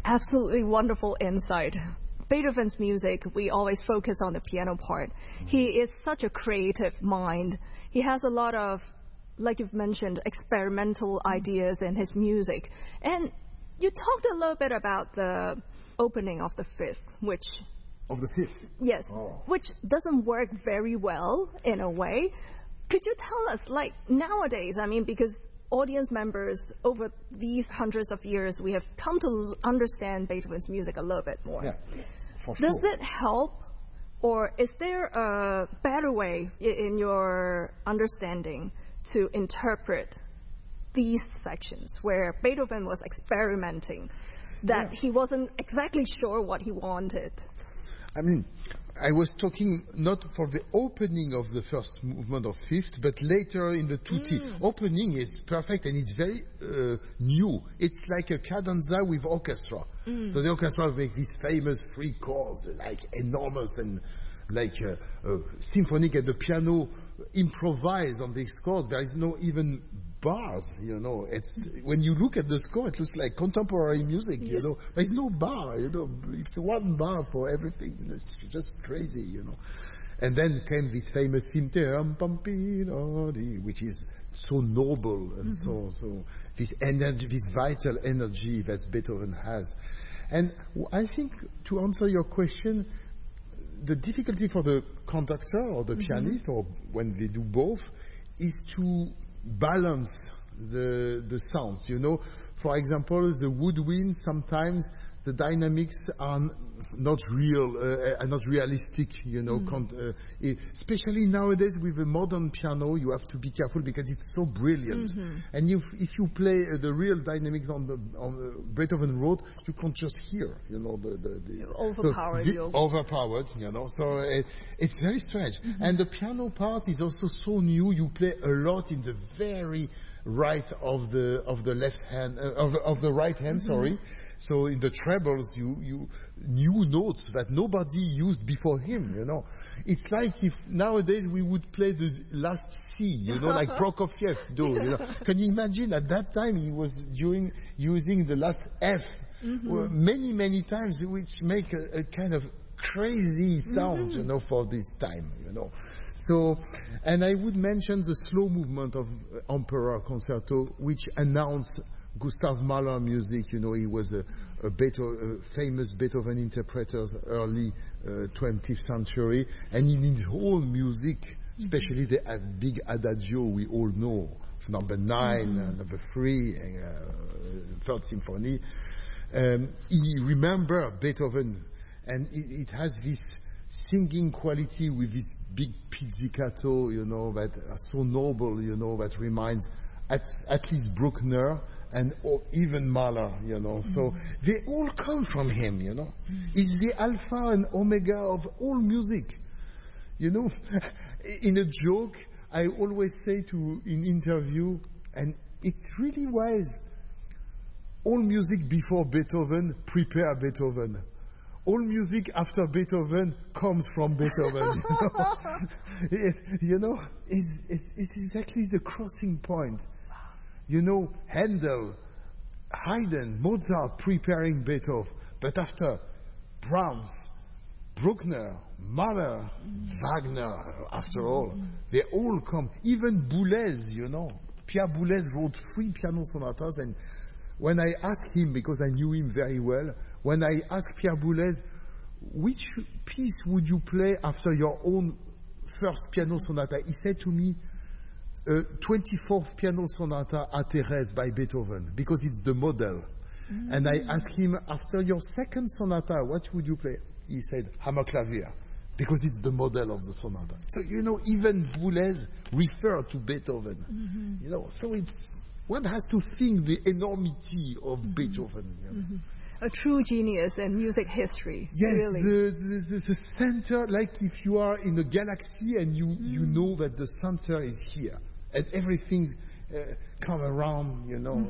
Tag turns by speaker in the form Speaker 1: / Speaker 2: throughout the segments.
Speaker 1: Absolutely wonderful insight. Beethoven's music, we always focus on the piano part. He is such a creative mind. He has a lot of, like you've mentioned, experimental ideas in his music. And you talked a little bit about the opening of the fifth, which...
Speaker 2: Of the fifth?
Speaker 1: Yes, which doesn't work very well in a way. Could you tell us, like nowadays, I mean, because audience members over these hundreds of years, we have come to understand Beethoven's music a little bit more.
Speaker 2: Yeah, for sure.
Speaker 1: Does it help, or is there a better way in your understanding to interpret these sections where Beethoven was experimenting, that he wasn't exactly sure what he wanted?
Speaker 2: I mean, I was talking not for the opening of the first movement of fifth, but later in the tutti. Opening is perfect and it's very new. It's like a cadenza with orchestra. So the orchestra makes these famous three chords, like enormous and like symphonic, and the piano improvise on these chords. There is no even bars, you know. It's when you look at the score, it looks like contemporary music, you know. There's no bar, you know. It's one bar for everything. It's just crazy, you know. And then came this famous Finteum Pampinodi, which is so noble and so this energy, this vital energy that Beethoven has. And I think to answer your question, the difficulty for the conductor or the pianist, or when they do both, is to balance the sounds, you know. For example, the woodwind, sometimes the dynamics are not real, are not realistic, you know. Especially nowadays with a modern piano, you have to be careful because it's so brilliant. And if you play the real dynamics on the Beethoven wrote, you can't just hear, you know, overpowered, you know. So it's very strange. And the piano part is also so new. You play a lot in the very right of the left hand of the right hand. Sorry. So in the trebles, you new notes that nobody used before him, you know. It's like if nowadays we would play the last C, you know, like Prokofiev do, you know. Can you imagine at that time he was using the last F many times, which make a kind of crazy sound, you know, for this time, you know. So, and I would mention the slow movement of Emperor Concerto, which announced Gustav Mahler music. You know, he was a famous Beethoven interpreter early 20th century, and in his whole music, especially the big adagio we all know, number 9, number 3, Third Symphony, he remembered Beethoven, and it has this singing quality with this big pizzicato, you know, that are so noble, you know, that reminds at least Bruckner and even Mahler, you know. So they all come from him, you know. He's the alpha and omega of all music, you know. In a joke, I always say in interview, and it's really wise, all music before Beethoven prepare Beethoven. All music after Beethoven comes from Beethoven. You know, it's exactly the crossing point. You know, Handel, Haydn, Mozart preparing Beethoven, but after Brahms, Bruckner, Mahler, Wagner, after all, they all come. Even Boulez, you know, Pierre Boulez wrote 3 piano sonatas, and when I asked him, because I knew him very well, when I asked Pierre Boulez, which piece would you play after your own first piano sonata? He said to me, 24th piano sonata à Thérèse by Beethoven, because it's the model. And I asked him, after your second sonata, what would you play? He said, Hammerklavier, because it's the model of the sonata. So, you know, even Boulez referred to Beethoven. You know, so one has to think the enormity of Beethoven. You know.
Speaker 1: A true genius in music history.
Speaker 2: Yes,
Speaker 1: really.
Speaker 2: the center, like if you are in a galaxy and you know that the center is here, and everything come around, you know,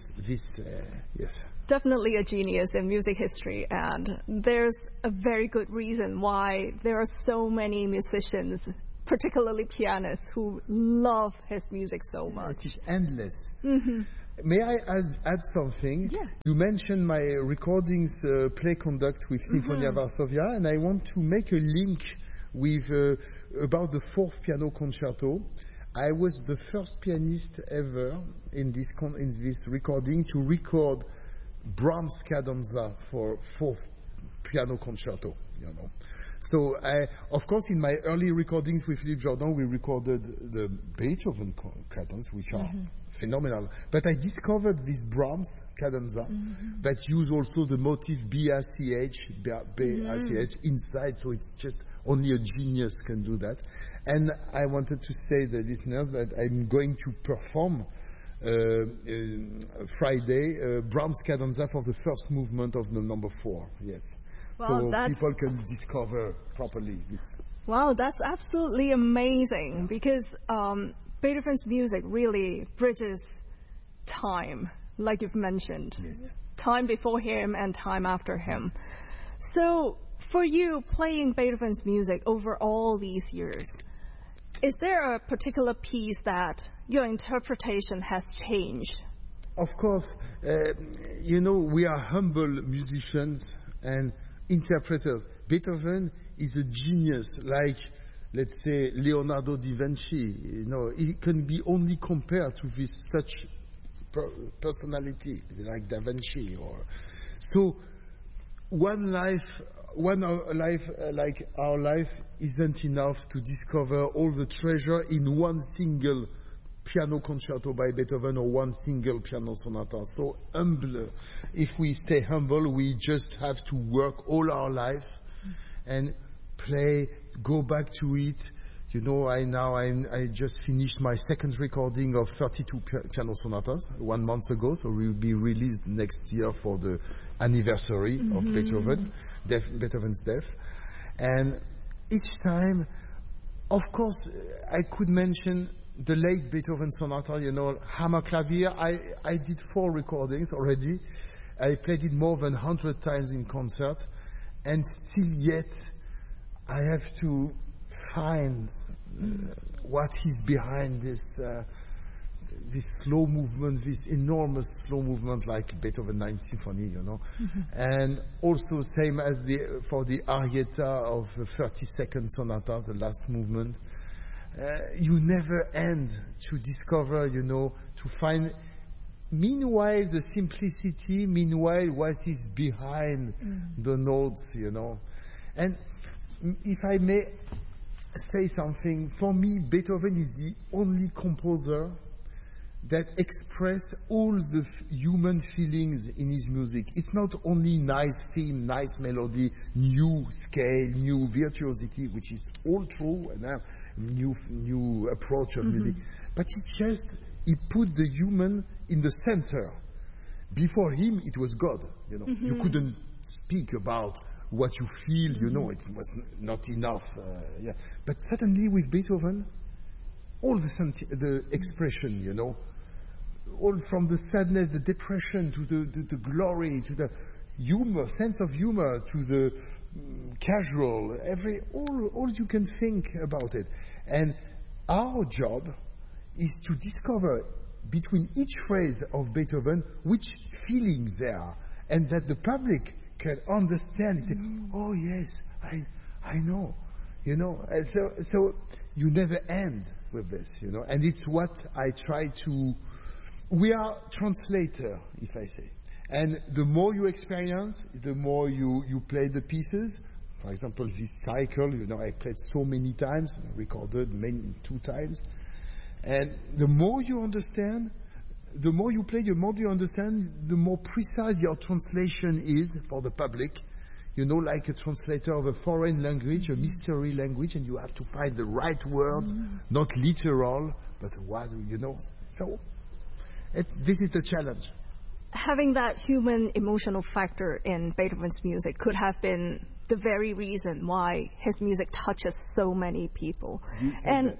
Speaker 2: yes.
Speaker 1: Definitely a genius in music history, and there's a very good reason why there are so many musicians, particularly pianists, who love his music so much.
Speaker 2: It's endless. May I add something?
Speaker 1: Yeah.
Speaker 2: You mentioned my recordings play conduct with Sinfonia Varsovia, and I want to make a link with about the fourth piano concerto. I was the first pianist ever in this recording to record Brahms cadenza for fourth piano concerto. So, of course, in my early recordings with Philippe Jordan, we recorded the Beethoven cadence, which are phenomenal. But I discovered this Brahms cadenza that use also the motif BACH inside, so it's just only a genius can do that. And I wanted to say to the listeners that I'm going to perform Friday Brahms cadenza for the first movement of the number 4. Yes.
Speaker 1: Well,
Speaker 2: so people can discover properly this.
Speaker 1: Wow, that's absolutely amazing because Beethoven's music really bridges time, like you've mentioned.
Speaker 2: Yes.
Speaker 1: Time before him and time after him. So for you, playing Beethoven's music over all these years, is there a particular piece that your interpretation has changed?
Speaker 2: Of course, we are humble musicians and interpreters. Beethoven is a genius, like, let's say, Leonardo da Vinci. He can be only compared to this such personality, like Da Vinci. So, one life like our life isn't enough to discover all the treasure in one single piano concerto by Beethoven or one single piano sonata. So humble. If we stay humble, we just have to work all our life and play, go back to it. I just finished my second recording of 32 piano sonatas 1 month ago, so we will be released next year for the anniversary of Beethoven's death. And each time, of course, I could mention the late Beethoven sonata, Hammerklavier. I did 4 recordings already. I played it more than 100 times in concert, and still yet I have to find what is behind this slow movement, this enormous slow movement like Beethoven 9th Symphony, And also same as for the Arietta of the 32nd sonata, the last movement. You never end to discover, to find, meanwhile, the simplicity, meanwhile, what is behind the notes, And if I may say something, for me, Beethoven is the only composer that express all the human feelings in his music. It's not only nice theme, nice melody, new scale, new virtuosity, which is all true, and new approach of music. But it's just, he put the human in the center. Before him, it was God. You couldn't speak about what you feel. It was not enough. But suddenly, with Beethoven, all the expression, all from the sadness, the depression, to the glory, to the humor, sense of humor, to the casual, all you can think about it. And our job is to discover between each phrase of Beethoven which feeling there are, and that the public can understand and say, oh yes, I know, And so you never end with this, and it's what I try to. We are translator, if I say. And the more you experience, the more you play the pieces. For example, this cycle, I played so many times, recorded 2 times. And the more you understand, the more you play, the more you understand, the more precise your translation is for the public. Like a translator of a foreign language, a mystery language, and you have to find the right words, not literal, but what, So this is the challenge.
Speaker 1: Having that human emotional factor in Beethoven's music could have been the very reason why his music touches so many people. And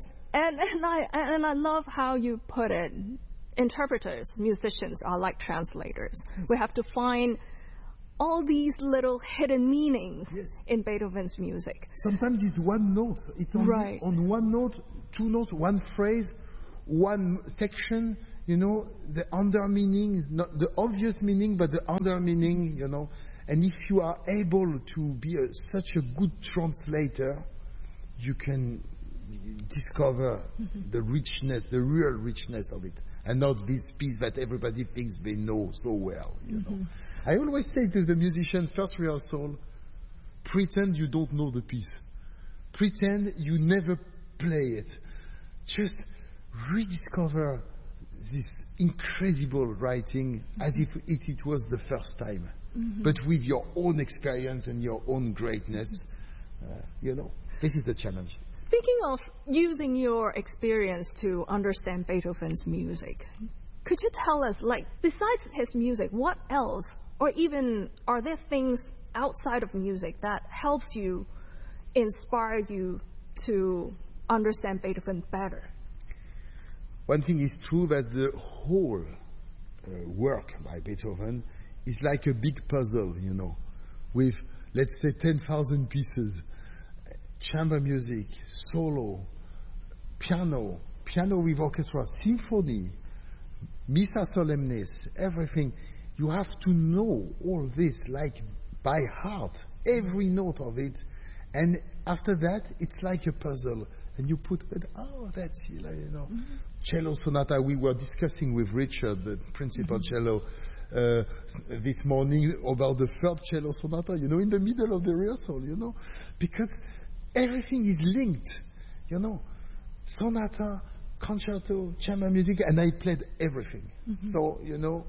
Speaker 1: I love how you put it. Interpreters, musicians are like translators. We have to find all these little hidden meanings in Beethoven's music.
Speaker 2: Sometimes it's one note. It's on one note, 2 notes, one phrase, one section. you know, the under meaning, not the obvious meaning, but the under meaning, you know. And if you are able to be such a good translator, you can discover the richness, the real richness of it, and not this piece that everybody thinks they know so well, you know. I always say to the musician, first rehearsal, pretend you don't know the piece. Pretend you never play it. Just rediscover this incredible writing as if it was the first time, but with your own experience and your own greatness. You know, this is the challenge.
Speaker 1: Speaking of using your experience to understand Beethoven's music, could you tell us, like, besides his music, what else, or even are there things outside of music that helps you, inspire you to understand Beethoven better?
Speaker 2: One thing is true, that the whole work by Beethoven is like a big puzzle, you know, with, let's say, 10,000 pieces. Chamber music, solo, piano with orchestra, symphony, Missa Solemnis, everything. You have to know all this like by heart, every note of it. And after that, it's like a puzzle. And you put it, oh, that's, you know. Cello sonata, we were discussing with Richard, the principal cello, this morning about the third cello sonata, you know, in the middle of the rehearsal, you know. Because everything is linked, you know. Sonata, concerto, chamber music, and I played everything. So, you know,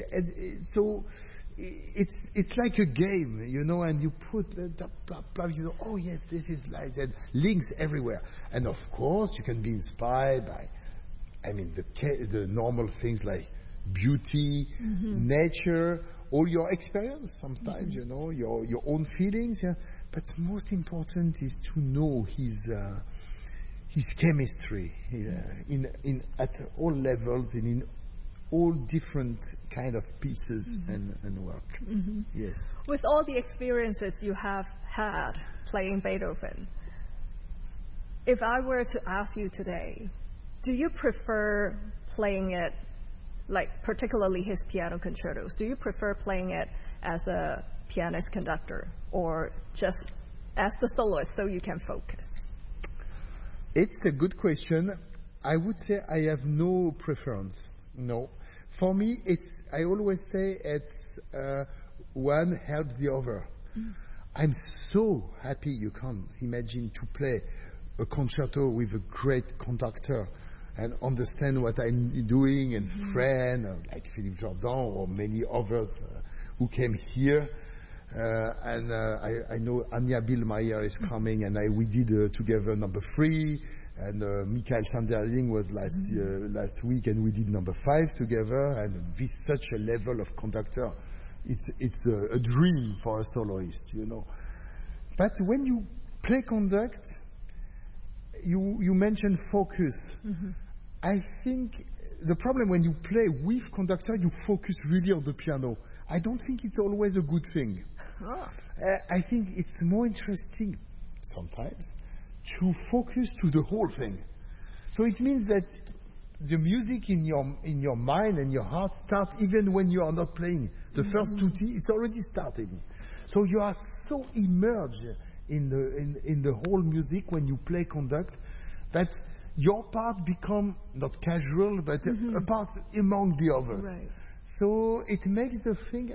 Speaker 2: so it's like a game, you know, and you put you know, oh yes, this is like that, links everywhere. And of course, you can be inspired by, I mean, the normal things like beauty, nature, all your experience sometimes, you know, your own feelings, yeah. But most important is to know his chemistry at all levels and in all different kind of pieces and work. Yes.
Speaker 1: With all the experiences you have had playing Beethoven, if I were to ask you today, do you prefer playing it, like particularly his piano concertos, do you prefer playing it as a pianist conductor or just as the soloist so you can focus?
Speaker 2: It's a good question. I would say I have no preference. No. For me, I always say it's one helps the other. I'm so happy, you can't imagine, to play a concerto with a great conductor and understand what I'm doing, and friends like Philippe Jordan or many others who came here. And I know Anja Bielmeier is coming, and we did together number 3, and Michael Sanderling was last week, and we did number 5 together. And with such a level of conductor, it's a dream for a soloist, you know. But when you play conduct, you mentioned focus. I think the problem when you play with conductor, you focus really on the piano. I don't think it's always a good thing. I think it's more interesting sometimes to focus to the whole thing. So it means that the music in your mind and your heart starts even when you are not playing. The first tutti, it's already starting. So you are so immersed in the whole music when you play conduct that your part become not casual but a part among the others.
Speaker 1: Right.
Speaker 2: So it makes the thing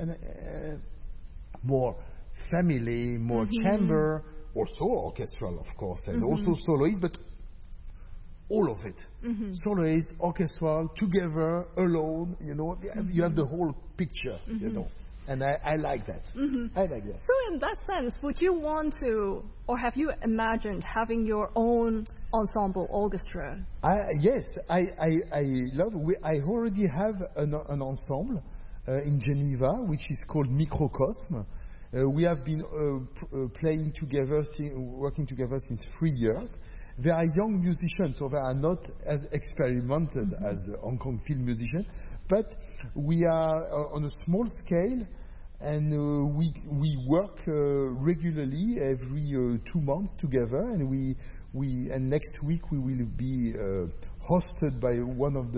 Speaker 2: more family, more chamber, also orchestral, of course, and also soloist, but all of it. Soloist, orchestral, together, alone, you know, you have the whole picture, you know. And I like that. I like that.
Speaker 1: So in that sense, would you want to, or have you imagined having your own ensemble orchestra?
Speaker 2: Yes, I love. I already have an ensemble in Geneva, which is called Microcosme. We have been playing together, working together since 3 years. They are young musicians, so they are not as experimented as the Hong Kong film musicians. But we are on a small scale, and we work regularly every 2 months together. And and next week we will be hosted by one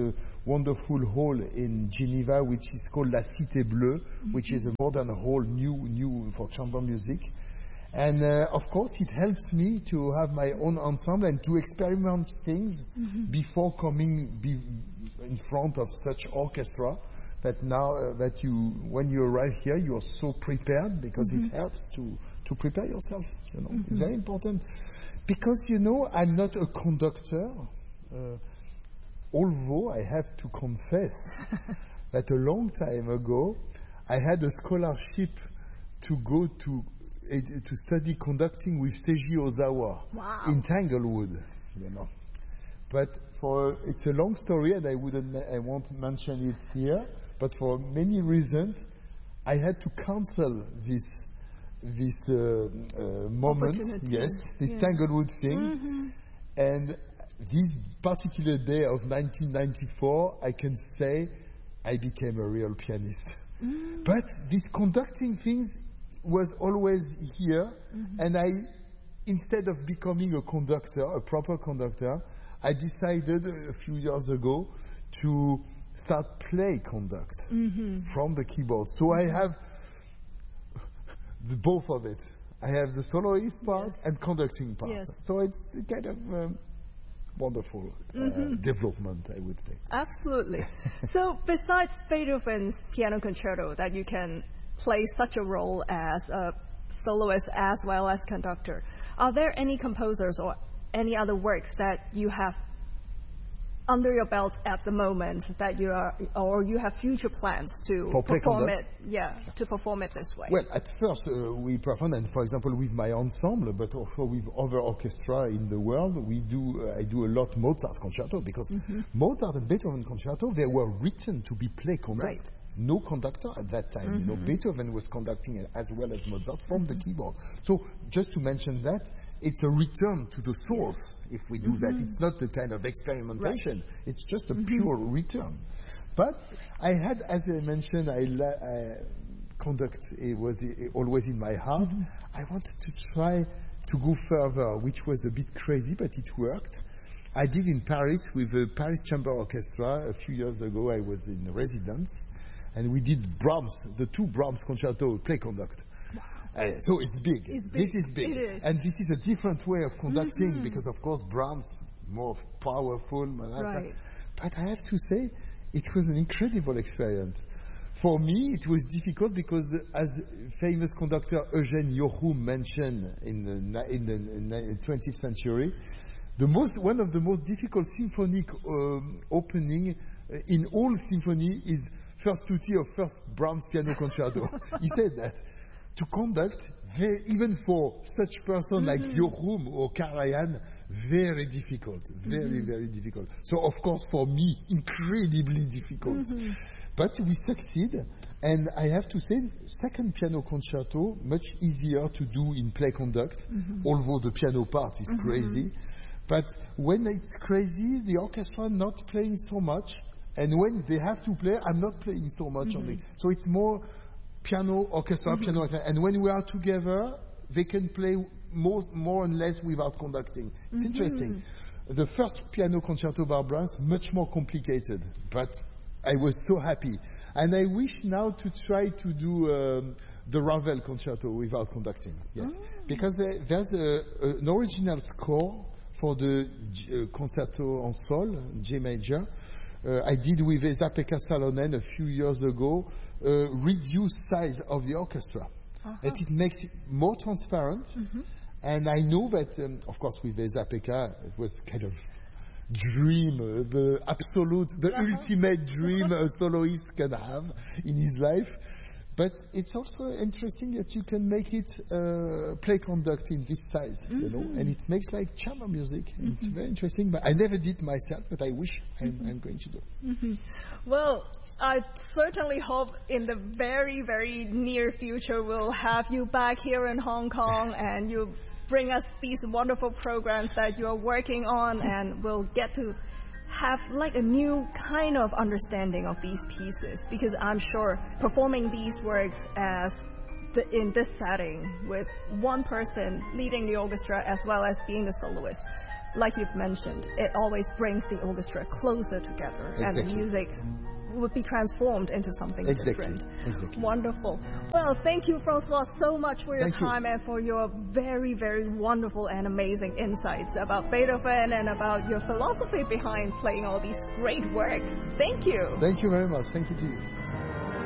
Speaker 2: wonderful hall in Geneva, which is called La Cité Bleue, which is a modern hall, new for chamber music. And of course, it helps me to have my own ensemble and to experiment things before coming in front of such orchestra. That now that when you arrive here, you are so prepared because it helps to prepare yourself. You know, it's very important because I'm not a conductor. Although I have to confess that a long time ago, I had a scholarship to go to study conducting with Seiji Ozawa in Tanglewood, But it's a long story, and I won't mention it here. But for many reasons, I had to cancel this moment. Yes, this Tanglewood thing, and this particular day of 1994, I can say I became a real pianist. But this conducting things was always here, and instead of becoming a conductor, a proper conductor, I decided a few years ago to start play conduct from the keyboard. So I have both of it. I have the soloist part and conducting part. Yes. So it's kind of wonderful development, I would say.
Speaker 1: Absolutely. So besides Beethoven's piano concerto that you can play such a role as a soloist as well as conductor, are there any composers or any other works that you have under your belt at the moment that you have future plans to perform it? Yeah, to perform it this way.
Speaker 2: Well, at first we perform, and for example with my ensemble, but also with other orchestra in the world, I do a lot Mozart concerto because Mozart and Beethoven concerto, they were written to be play conduct. Right. No conductor at that time. Beethoven was conducting as well as Mozart from the keyboard. So just to mention that, it's a return to the source if we do that. It's not the kind of experimentation. Right. It's just a pure return. But I had, as I mentioned, conduct was always in my heart. I wanted to try to go further, which was a bit crazy, but it worked. I did in Paris with the Paris Chamber Orchestra. A few years ago, I was in residence. And we did Brahms, the two Brahms concerto play conduct. So it's big. This is big. It is. And this is a different way of conducting because, of course, Brahms, more powerful. Right. But I have to say, it was an incredible experience. For me, it was difficult because, as famous conductor Eugène Yochum mentioned in the 20th century, one of the most difficult symphonic opening in all symphony is first tutti of first Brahms piano concerto. He said that to conduct, even for such person like Yochum or Karajan, very difficult, very, very difficult. So of course for me, incredibly difficult. But we succeed, and I have to say, second piano concerto, much easier to do in play conduct, although the piano part is crazy. But when it's crazy, the orchestra not playing so much. And when they have to play, I'm not playing so much on it. So it's more piano, orchestra, piano, orchestra. And when we are together, they can play more and less without conducting. It's interesting. The first piano concerto by Brahms, much more complicated. But I was so happy. And I wish now to try to do the Ravel concerto without conducting. Yes. Because there's an original score for the concerto en sol, G major. I did with Esa-Pekka Salonen a few years ago, reduced size of the orchestra. That it makes it more transparent. And I know that, of course, with Esa-Pekka, it was kind of dream, the ultimate dream a soloist can have in his life. But it's also interesting that you can make it play conduct in this size, and it makes like chamber music. It's very interesting. But I never did myself, but I wish I'm going to do.
Speaker 1: Well, I certainly hope in the very, very near future we'll have you back here in Hong Kong and you bring us these wonderful programs that you're working on, and we'll get to have like a new kind of understanding of these pieces, because I'm sure performing these works in this setting with one person leading the orchestra as well as being the soloist like you've mentioned, it always brings the orchestra closer together, and the music would be transformed into something different.
Speaker 2: Exactly.
Speaker 1: Wonderful. Well, thank you, Francois, so much for your time and for your very, very wonderful and amazing insights about Beethoven and about your philosophy behind playing all these great works. Thank you.
Speaker 2: Thank you very much. Thank you to you.